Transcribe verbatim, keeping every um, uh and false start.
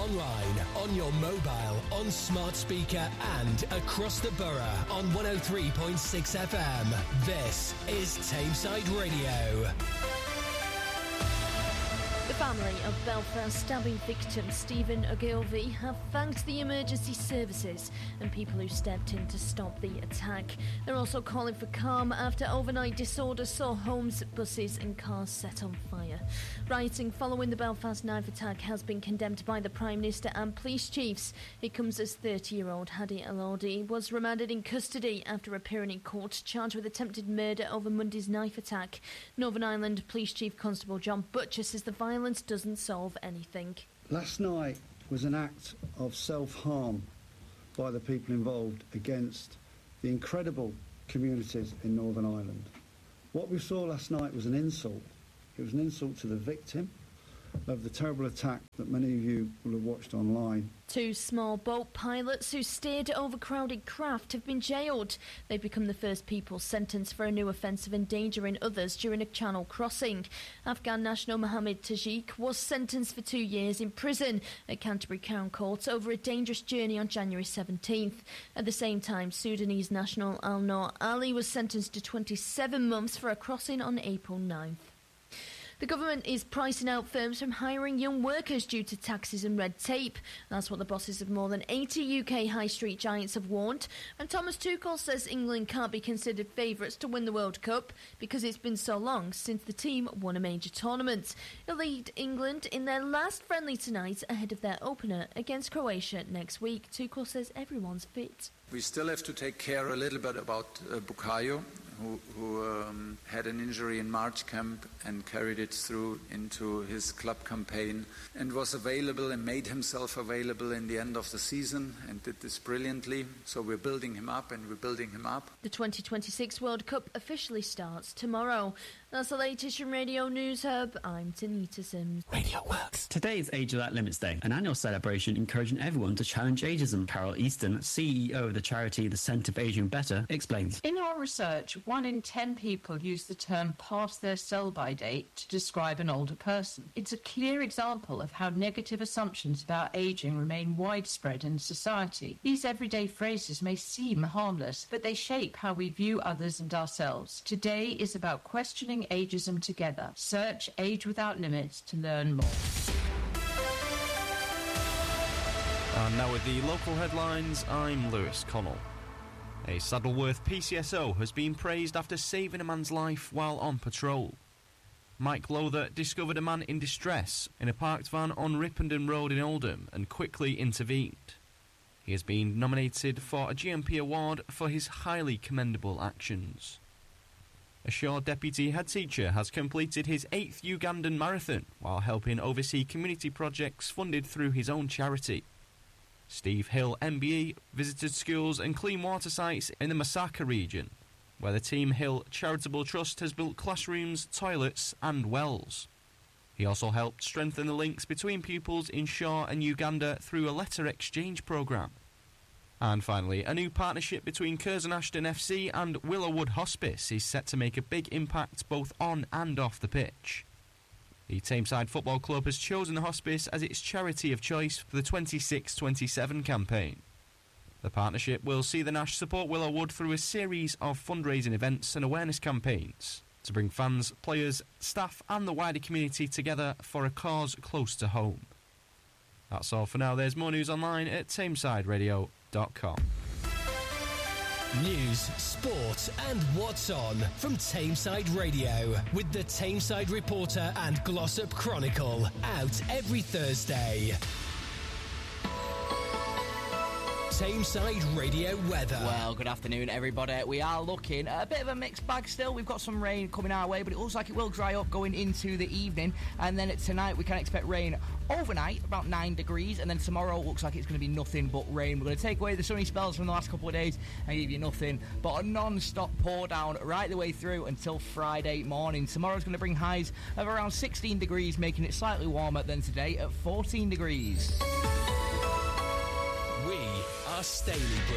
online, on your mobile, on smart speaker and across the borough on one oh three point six F M. This is Tameside Radio. The family of Belfast stabbing victim Stephen Ogilvie have thanked the emergency services and people who stepped in to stop the attack. They're also calling for calm after overnight disorder saw homes, buses and cars set on fire. Rioting following the Belfast knife attack has been condemned by the Prime Minister and police chiefs. It comes as thirty-year-old Hadi Elordi was remanded in custody after appearing in court charged with attempted murder over Monday's knife attack. Northern Ireland Police Chief Constable John Butcher says the violence doesn't solve anything. Last night was an act of self-harm by the people involved against the incredible communities in Northern Ireland. What we saw last night was an insult. It was an insult to the victim of the terrible attack that many of you will have watched online. Two small boat pilots who steered overcrowded craft have been jailed. They've become the first people sentenced for a new offence of endangering others during a channel crossing. Afghan national Mohammed Tajik was sentenced for two years in prison at Canterbury Crown Court over a dangerous journey on January seventeenth. At the same time, Sudanese national Al-Noor Ali was sentenced to twenty-seven months for a crossing on April ninth. The government is pricing out firms from hiring young workers due to taxes and red tape. That's what the bosses of more than eighty U K high street giants have warned. And Thomas Tuchel says England can't be considered favourites to win the World Cup because it's been so long since the team won a major tournament. He'll lead England in their last friendly tonight ahead of their opener against Croatia next week. Tuchel says everyone's fit. We still have to take care a little bit about uh, Bukayo, who, who um, had an injury in March camp and carried it through into his club campaign and was available and made himself available in the end of the season and did this brilliantly. So we're building him up and we're building him up. The twenty twenty-six World Cup officially starts tomorrow. That's the latest from Radio News Hub. I'm Tanita Sims. Radio Works. Today is Age Without Limits Day, an annual celebration encouraging everyone to challenge ageism. Carol Easton, C E O of the charity The Centre for Aging Better, explains. In our research, one in ten people use the term past their sell-by date to describe an older person. It's a clear example of how negative assumptions about ageing remain widespread in society. These everyday phrases may seem harmless, but they shape how we view others and ourselves. Today is about questioning ageism together. Search Age Without Limits to learn more. And now with the local headlines, I'm Lewis Connell. A Saddleworth P C S O has been praised after saving a man's life while on patrol. Mike Lowther discovered a man in distress in a parked van on Ripponden Road in Oldham and quickly intervened. He has been nominated for a G M P award for his highly commendable actions. A Shaw deputy head teacher has completed his eighth Ugandan marathon while helping oversee community projects funded through his own charity. Steve Hill M B E visited schools and clean water sites in the Masaka region, where the Team Hill Charitable Trust has built classrooms, toilets and wells. He also helped strengthen the links between pupils in Shaw and Uganda through a letter exchange programme. And finally, a new partnership between Curzon Ashton F C and Willowwood Hospice is set to make a big impact both on and off the pitch. The Tameside Football Club has chosen the hospice as its charity of choice for the twenty-six twenty-seven campaign. The partnership will see the Nash support Willowwood through a series of fundraising events and awareness campaigns to bring fans, players, staff and the wider community together for a cause close to home. That's all for now. There's more news online at tameside radio dot com. News, sport and what's on from Tameside Radio with the Tameside Reporter and Glossop Chronicle, out every Thursday. Tameside Radio weather. Well, good afternoon, everybody. We are looking at a bit of a mixed bag still. We've got some rain coming our way, but it looks like it will dry up going into the evening. And then tonight, we can expect rain overnight, about nine degrees. And then tomorrow, looks like it's going to be nothing but rain. We're going to take away the sunny spells from the last couple of days and give you nothing but a non-stop pour down right the way through until Friday morning. Tomorrow's going to bring highs of around sixteen degrees, making it slightly warmer than today at fourteen degrees. We are Stalybridge.